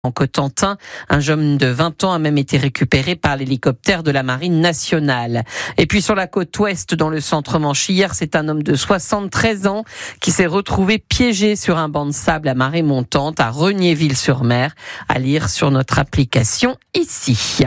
En Cotentin, un jeune de 20 ans a même été récupéré par l'hélicoptère de la Marine nationale. Et puis sur la côte ouest, dans le centre-Manche, hier, c'est un homme de 73 ans qui s'est retrouvé piégé sur un banc de sable à marée montante à Regniéville-sur-Mer, à lire sur notre application ici.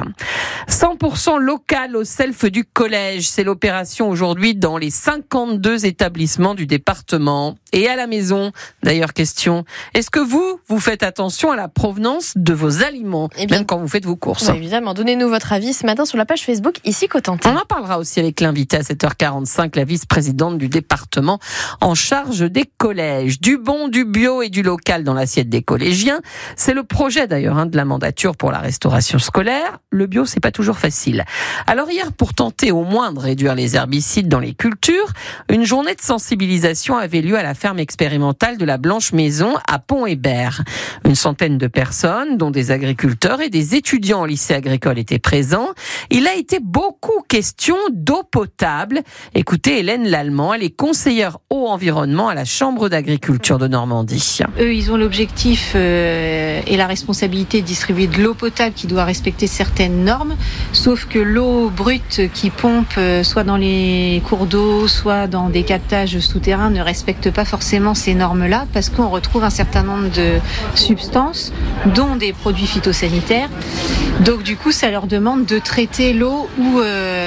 100% local au self du collège, c'est l'opération aujourd'hui dans les 52 établissements du département. Et à la maison, d'ailleurs, question, est-ce que vous faites attention à la provenance de vos aliments, même quand vous faites vos courses? Oui, évidemment, donnez-nous votre avis ce matin sur la page Facebook Ici Cotentin. On en parlera aussi avec l'invité à 7h45, la vice-présidente du département en charge des collèges. Du bon, du bio et du local dans l'assiette des collégiens. C'est le projet d'ailleurs de la mandature pour la restauration scolaire. Le bio, c'est pas toujours facile. Alors hier, pour tenter au moins de réduire les herbicides dans les cultures, une journée de sensibilisation avait lieu à la ferme expérimentale de la Blanche Maison à Pont-Hébert. Une centaine de personnes, dont des agriculteurs et des étudiants au lycée agricole étaient présents. Il a été beaucoup question d'eau potable. Écoutez Hélène Lallemand, elle est conseillère eau environnement à la Chambre d'agriculture de Normandie. Eux, ils ont l'objectif et la responsabilité de distribuer de l'eau potable qui doit respecter certaines normes, sauf que l'eau brute qui pompe soit dans les cours d'eau, soit dans des captages souterrains ne respecte pas forcément ces normes-là, parce qu'on retrouve un certain nombre de substances, dont des produits phytosanitaires. Donc du coup, ça leur demande de traiter l'eau ou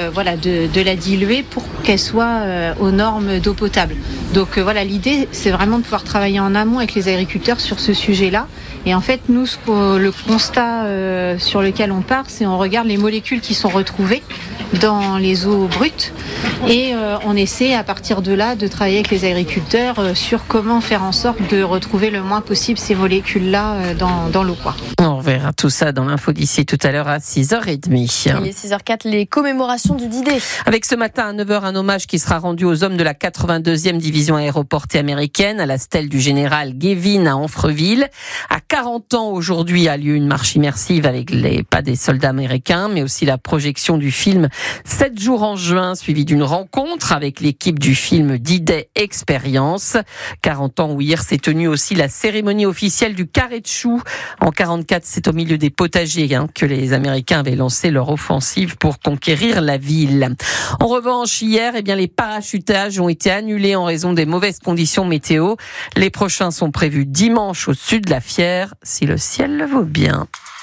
de la diluer pour qu'elle soit aux normes d'eau potable. Donc l'idée, c'est vraiment de pouvoir travailler en amont avec les agriculteurs sur ce sujet-là. Et en fait, nous, le constat sur lequel on part, c'est on regarde les molécules qui sont retrouvées dans les eaux brutes et on essaie à partir de là de travailler avec les agriculteurs sur comment faire en sorte de retrouver le moins possible ces molécules-là dans l'eau. On verra tout ça dans l'info d'ici tout à l'heure à 6h30. Il est 6h04, les commémorations du D-Day. Avec ce matin à 9h, un hommage qui sera rendu aux hommes de la 82e division aéroportée américaine à la stèle du général Gavin à Amfreville. À 40 ans aujourd'hui a lieu une marche immersive avec pas des soldats américains, mais aussi la projection du film 7 jours en juin, suivi d'une rencontre avec l'équipe du film D-Day Experience. 40 ans où hier s'est tenue aussi la cérémonie officielle du carré de choux. En 44, c'est au milieu des potagers que les Américains avaient lancé leur offensive pour conquérir la ville. En revanche, hier, les parachutages ont été annulés en raison des mauvaises conditions météo. Les prochains sont prévus dimanche au sud de la Fière, si le ciel le vaut bien.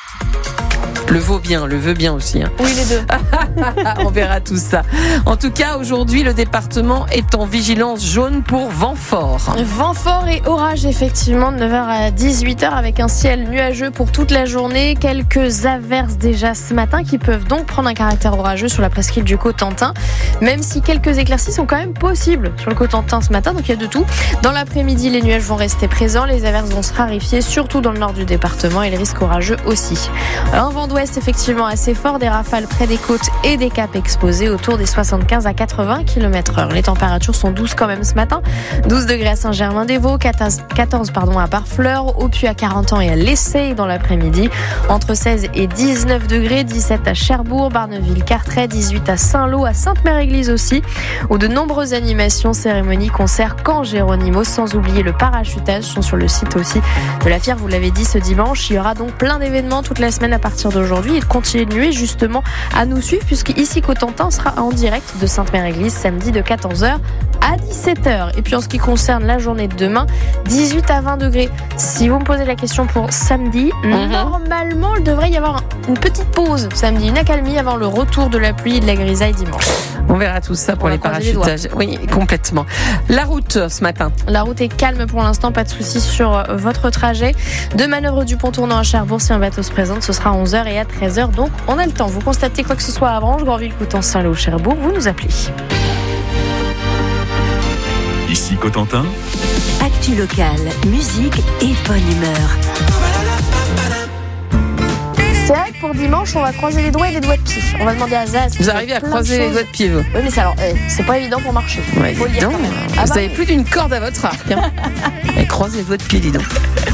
Le veut bien aussi. Oui, les deux. On verra tout ça. En tout cas, aujourd'hui, le département est en vigilance jaune pour vent fort. Vent fort et orage, effectivement, de 9h à 18h, avec un ciel nuageux pour toute la journée. Quelques averses déjà ce matin qui peuvent donc prendre un caractère orageux sur la presqu'île du Cotentin, même si quelques éclaircies sont quand même possibles sur le Cotentin ce matin, donc il y a de tout. Dans l'après-midi, les nuages vont rester présents, les averses vont se raréfier, surtout dans le nord du département, et les risques orageux aussi. Alors, un vent d'ouest effectivement assez fort, des rafales près des côtes et des caps exposés autour des 75 à 80 km/h. Les températures sont douces quand même ce matin. 12 degrés à Saint-Germain-des-Vaux, 14 à Barfleur, au Puy à 40 ans et à l'Essay dans l'après-midi. Entre 16 et 19 degrés, 17 à Cherbourg, Barneville-Carteret, 18 à Saint-Lô, à Sainte-Mère-Église aussi, où de nombreuses animations, cérémonies, concerts, camps Géronimo, sans oublier le parachutage, sont sur le site aussi de la Fière. Vous l'avez dit, ce dimanche, il y aura donc plein d'événements toute la semaine à partir d'aujourd'hui, et de continuer justement à nous suivre, puisque ici Cotentin sera en direct de Sainte-Mère-Église samedi de 14h à 17h. Et puis en ce qui concerne la journée de demain, 18 à 20 degrés. Si vous me posez la question pour samedi, normalement il devrait y avoir une petite pause samedi, une accalmie avant le retour de la pluie et de la grisaille dimanche. On verra tout ça pour les parachutages. Oui, complètement. La route ce matin. La route est calme pour l'instant, pas de soucis sur votre trajet. De manœuvre du pont tournant à Cherbourg, si un bateau se présente, ce sera à 11h et à 13h, donc on a le temps. Vous constatez quoi que ce soit à Avranches, Grandville, Coutances, Saint-Lô, Cherbourg, vous nous appelez. Ici Cotentin. Actu locale, musique et bonne humeur. C'est vrai que pour dimanche, on va croiser les doigts et les doigts de pied. On va demander à Zaz. Vous arrivez à croiser les doigts de pied, vous? Oui, mais c'est pas évident pour marcher. Ouais, faut le dire quand même. Vous avez plus d'une corde à votre arc. Et croisez les doigts de pied, dis donc.